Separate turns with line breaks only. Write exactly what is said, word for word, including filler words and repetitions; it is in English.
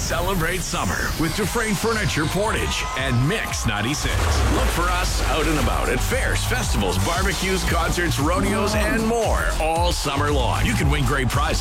Celebrate summer with Dufresne Furniture Portage and Mix ninety-six. Look for us out and about at fairs, festivals, barbecues, concerts, rodeos, and more all summer long. You can win great prizes